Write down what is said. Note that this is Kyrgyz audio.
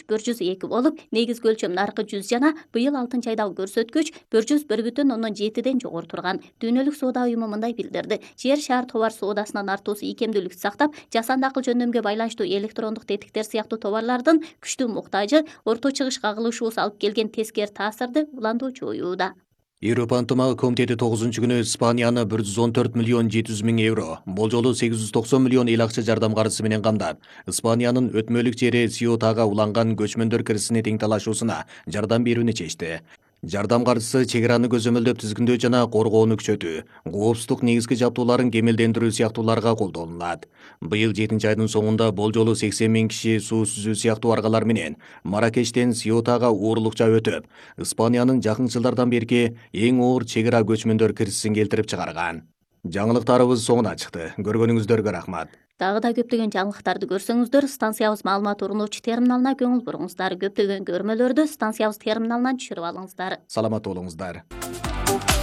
102 болуп, негизги өлчөм наркы 100 жана быйыл 6-айдагы көрсөткүч 101,7ден жогору турган. Дүйнөлүк соода уюму мындай билдирди. Жер шаар товар соодасынын артуусу ийкемдүүлүктү сактап, жасанды акыл жөндөмгө байланыштуу электрондук тетиктер сыяктуу товарлардын күчтүү муктажы Орто Чыгыш кагылышуусу алып келген тескери таасирди улантуучу уюуда. Европа ынтымагы комитети 9-күнү Испанияны 114 миллион 700 миң евро, болжолу 890 миллион эл акча жардам каржысы менен камдап, Испаниянын өтмөлүк жери Сиотага уланган көчмөндөр кирисине тең талашуусуна жардам берүүнү чечти. Жардам каржысы чек араны көзөмөлдөп тизгиндөө жана коргоону күчөтүү, коопсуздук негизги жабдууларын кемелдендирүү сыяктууларга колдонулат. Быйыл 7-айдын соңунда болжолу 80 миң киши суу сүзүү сыяктуу аргалар менен Маракештен Сиотага уурулукча өтүп, Испаниянын жакын жылдардан берки эң оор чек ара көчмөндөр кирисин келтирип чыгарган. Жаңылыктарыбыз соңуна чыкты. Көргөнүңүздөргө рахмат. Дагы да көптөгөн жаңылыктарды көрсөңүздөр, станциябыз маалымат уруунуучу терминалына көңүл буруңуздар. Көптөгөн көрмөлөрдү станциябыз терминалынан түшүрүп алыңыздар. Саламат болуңуздар.